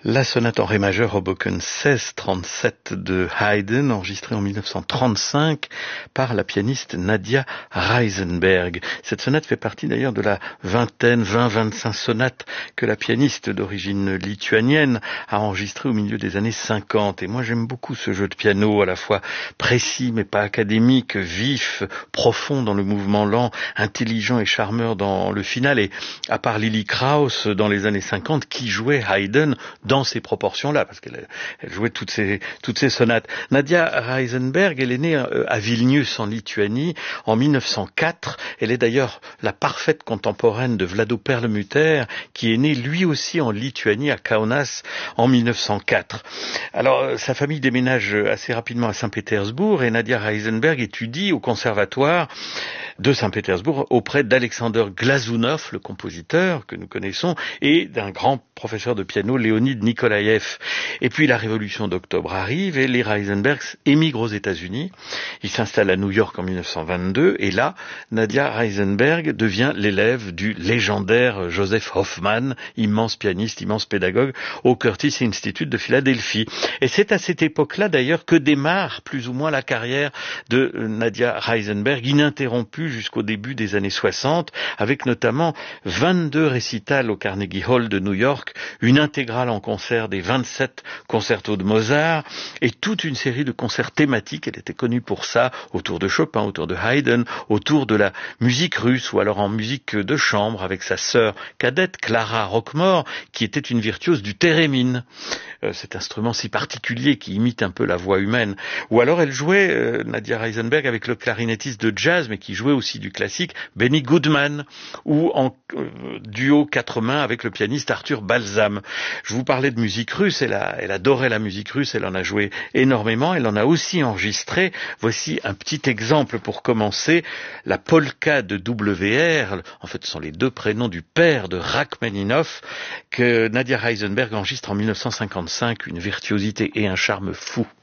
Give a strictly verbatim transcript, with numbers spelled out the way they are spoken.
La sonate en ré majeur Hoboken seize trente-sept de Haydn, enregistrée en mille neuf cent trente-cinq par la pianiste Nadia Reisenberg. Cette sonate fait partie d'ailleurs de la vingtaine, vingt, vingt-cinq sonates que la pianiste d'origine lituanienne a enregistrées au milieu des années cinquante. Et moi j'aime beaucoup ce jeu de piano, à la fois précis mais pas académique, vif, profond dans le mouvement lent, intelligent et charmeur dans le final. Et à part Lily Krauss dans les années cinquante, qui jouait Haydn dans ces proportions-là, parce qu'elle elle jouait toutes ces, toutes ces sonates. Nadia Reisenberg, elle est née à Vilnius en Lituanie en mille neuf cent quatre. Elle est d'ailleurs la parfaite contemporaine de Vlado Perlemuter, qui est né lui aussi en Lituanie, à Kaunas, en mille neuf cent quatre. Alors, sa famille déménage assez rapidement à Saint-Pétersbourg et Nadia Reisenberg étudie au conservatoire de Saint-Pétersbourg auprès d'Alexander Glazunov, le compositeur que nous connaissons, et d'un grand professeur de piano, Leonid Nikolaev. Et puis la révolution d'octobre arrive et les Reisenbergs émigrent aux États-Unis. Ils s'installent à New York en mille neuf cent vingt-deux et là, Nadia Reisenberg devient l'élève du légendaire Joseph Hoffman, immense pianiste, immense pédagogue, au Curtis Institute de Philadelphie. Et c'est à cette époque-là d'ailleurs que démarre plus ou moins la carrière de Nadia Reisenberg, ininterrompue jusqu'au début des années soixante, avec notamment vingt-deux récitals au Carnegie Hall de New York, une intégrale en concert des vingt-sept concertos de Mozart et toute une série de concerts thématiques. Elle était connue pour ça, autour de Chopin, autour de Haydn, autour de la musique russe ou alors en musique de chambre avec sa sœur cadette Clara Roquemore, qui était une virtuose du thérémine, euh, cet instrument si particulier qui imite un peu la voix humaine. Ou alors elle jouait, euh, Nadia Reisenberg, avec le clarinettiste de jazz mais qui jouait aussi du classique, Benny Goodman, ou en euh, duo quatre mains avec le pianiste Arthur Balsam. Je vous parlais de musique russe, elle, a, elle adorait la musique russe, elle en a joué énormément, elle en a aussi enregistré. Voici un petit exemple pour commencer, la polka de W R, en fait ce sont les deux prénoms du père de Rachmaninoff, que Nadia Reisenberg enregistre en mille neuf cent cinquante-cinq, une virtuosité et un charme fou.